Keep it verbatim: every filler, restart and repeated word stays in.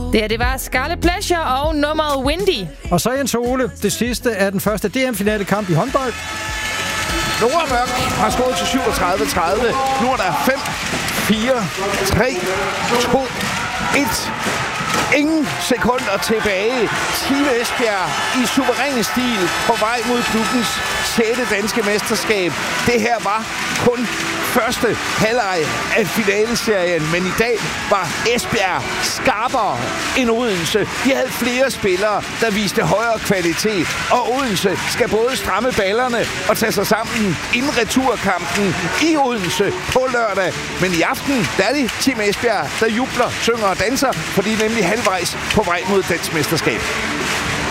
Det her, det var Scarlet Pleasure og nummeret Windy. Og så Jens Ole, det sidste er den første D M-finalekamp i håndbold. Nora Mørk har skåret til syvogtredive tredive. Nu er der fem, fire, tre, to, et. Ingen sekunder tilbage. Team Esbjerg i suveræn stil på vej mod klubbens sjette danske mesterskab. Det her var kun første halvleg af finaleserien, men i dag var Esbjerg skarpere end Odense. De havde flere spillere, der viste højere kvalitet, og Odense skal både stramme ballerne og tage sig sammen inden returkampen i Odense på lørdag. Men i aften, der er det Team Esbjerg, der jubler, synger og danser, fordi de nemlig halvvejs på vej mod dansk mesterskab.